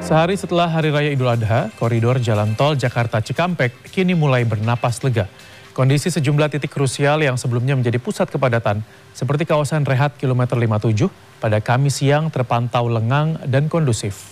Sehari setelah Hari Raya Idul Adha, koridor Jalan Tol Jakarta Cikampek kini mulai bernapas lega. Kondisi sejumlah titik krusial yang sebelumnya menjadi pusat kepadatan, seperti kawasan Rehat kilometer 57, pada Kamis siang terpantau lengang dan kondusif.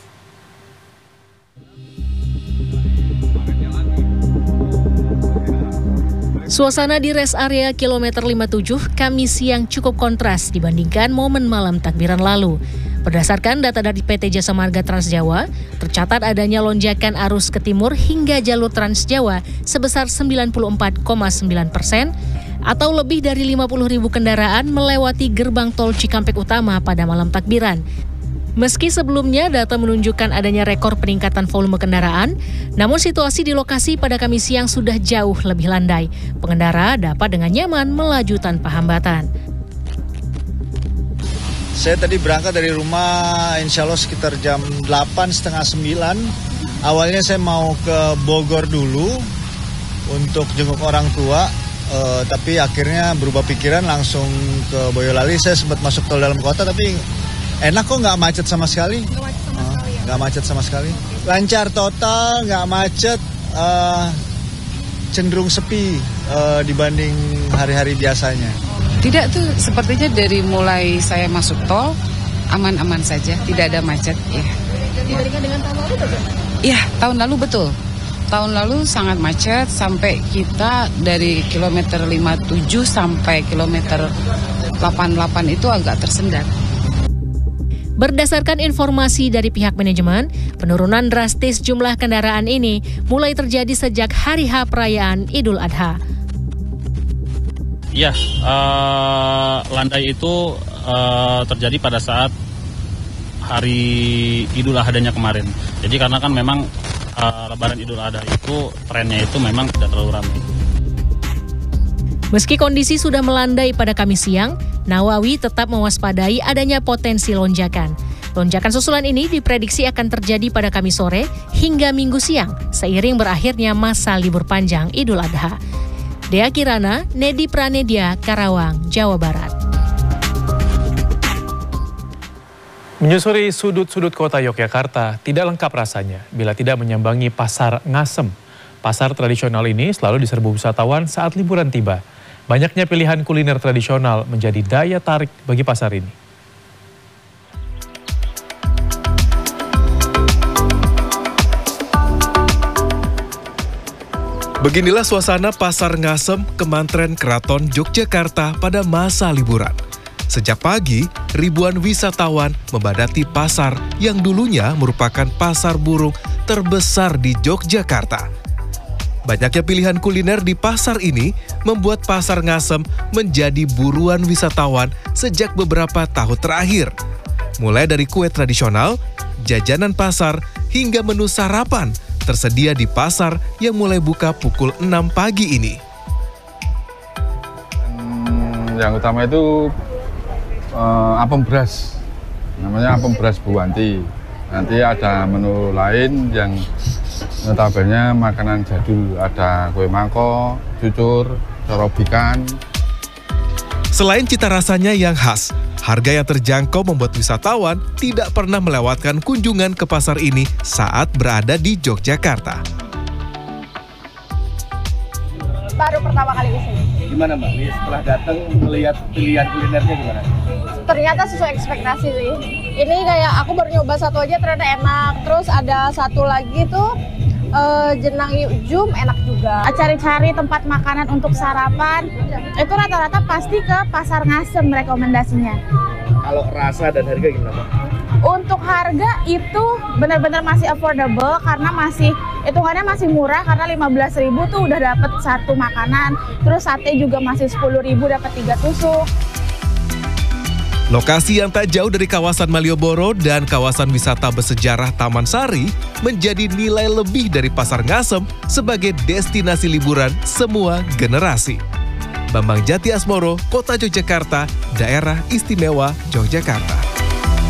Suasana di res area kilometer 57 Kamis siang cukup kontras dibandingkan momen malam takbiran lalu. Berdasarkan data dari PT Jasa Marga Trans Jawa, tercatat adanya lonjakan arus ke timur hingga jalur Trans Jawa sebesar 94,9% atau lebih dari 50.000 kendaraan melewati gerbang tol Cikampek Utama pada malam takbiran. Meski sebelumnya data menunjukkan adanya rekor peningkatan volume kendaraan, namun situasi di lokasi pada Kamis siang sudah jauh lebih landai. Pengendara dapat dengan nyaman melaju tanpa hambatan. Saya tadi berangkat dari rumah insya Allah sekitar jam 8:30, 9. Awalnya saya mau ke Bogor dulu untuk jenguk orang tua, tapi akhirnya berubah pikiran langsung ke Boyolali. Saya sempat masuk tol dalam kota, tapi enak kok, nggak macet sama sekali. Nggak macet sama sekali. Lancar total, nggak macet, cenderung sepi dibanding hari-hari biasanya. Tidak tuh, sepertinya dari mulai saya masuk tol aman-aman saja, tidak ada macet. Ya. Dibandingkan dengan tahun lalu betul? Iya, tahun lalu betul. Tahun lalu sangat macet sampai kita dari kilometer 57 sampai kilometer 88 itu agak tersendat. Berdasarkan informasi dari pihak manajemen, penurunan drastis jumlah kendaraan ini mulai terjadi sejak hari H perayaan Idul Adha. Iya, landai itu terjadi pada saat hari Idul Adhanya kemarin. Jadi karena kan memang Lebaran Idul Adha itu trennya itu memang tidak terlalu ramai. Meski kondisi sudah melandai pada Kamis siang, Nawawi tetap mewaspadai adanya potensi lonjakan. Lonjakan susulan ini diprediksi akan terjadi pada Kamis sore hingga Minggu siang, seiring berakhirnya masa libur panjang Idul Adha. Dea Kirana, Nedi Pranedia, Karawang, Jawa Barat. Menyusuri sudut-sudut kota Yogyakarta tidak lengkap rasanya bila tidak menyambangi Pasar Ngasem. Pasar tradisional ini selalu diserbu wisatawan saat liburan tiba. Banyaknya pilihan kuliner tradisional menjadi daya tarik bagi pasar ini. Beginilah suasana Pasar Ngasem, Kemantren Keraton Yogyakarta pada masa liburan. Sejak pagi, ribuan wisatawan membadati pasar yang dulunya merupakan pasar burung terbesar di Yogyakarta. Banyaknya pilihan kuliner di pasar ini membuat Pasar Ngasem menjadi buruan wisatawan sejak beberapa tahun terakhir. Mulai dari kue tradisional, jajanan pasar, hingga menu sarapan tersedia di pasar yang mulai buka pukul 6 pagi ini. Yang utama itu apem beras, namanya apem beras Bu Wanti. Nanti ada menu lain yang notabene makanan jadul, ada kue mangkok, cucur, corob ikan. Selain cita rasanya yang khas, harga yang terjangkau membuat wisatawan tidak pernah melewatkan kunjungan ke pasar ini saat berada di Yogyakarta. Baru pertama kali di sini. Gimana Mbak? Setelah datang melihat pilihan kulinernya gimana? Ternyata sesuai ekspektasi sih. Ini kayak aku baru nyoba satu aja ternyata enak. Terus ada satu lagi tuh jenang yukjum enak juga. Cari-cari tempat makanan untuk sarapan itu rata-rata pasti ke Pasar Ngasem rekomendasinya. Kalau rasa dan harga gimana Mbak? Untuk harga itu benar-benar masih affordable karena masih hitungannya masih murah karena 15.000 tuh udah dapat satu makanan. Terus sate juga masih 10.000 dapat 3 tusuk. Lokasi yang tak jauh dari kawasan Malioboro dan kawasan wisata bersejarah Taman Sari menjadi nilai lebih dari Pasar Ngasem sebagai destinasi liburan semua generasi. Bambang Jati Asmoro, Kota Yogyakarta, Daerah Istimewa Yogyakarta.